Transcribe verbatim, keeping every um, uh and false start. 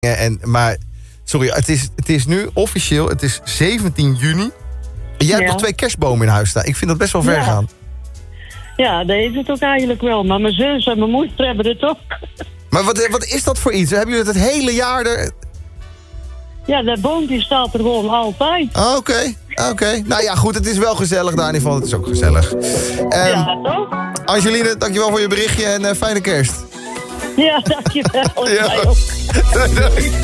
En, maar, sorry, het is, het is nu officieel, het is zeventien juni. En jij Ja. hebt nog twee kerstbomen in huis staan. Ik vind dat best wel ver Ja. gaan. Ja, dat is het ook eigenlijk wel. Maar mijn zus en mijn moeder hebben het ook. Maar wat, wat is dat voor iets? Hebben jullie het het hele jaar er... Ja, dat boompje staat er gewoon altijd. Oké, oh, oké. Okay, okay. Nou ja, goed, het is wel gezellig daar in ieder geval. Het is ook gezellig. Um, Ja, toch? Angeline, dankjewel voor je berichtje en uh, fijne kerst. Ja, dankjewel. Ja. Jij ook. Doei, doei.